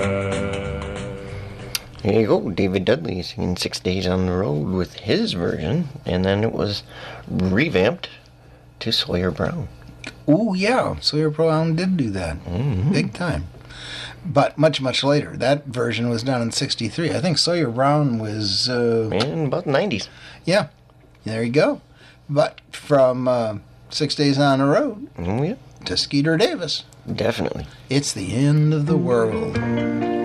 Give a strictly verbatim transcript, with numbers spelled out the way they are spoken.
There you go, David Dudley singing Six Days on the Road with his version, and then it was revamped to Sawyer Brown. Oh, yeah, Sawyer Brown did do that. Mm-hmm. Big time. But much, much later. That version was done in sixty-three. I think Sawyer Brown was... Uh, in about the nineties. Yeah, there you go. But from uh, Six Days on the Road Oh, yeah. to Skeeter Davis. Definitely. It's the end of the world.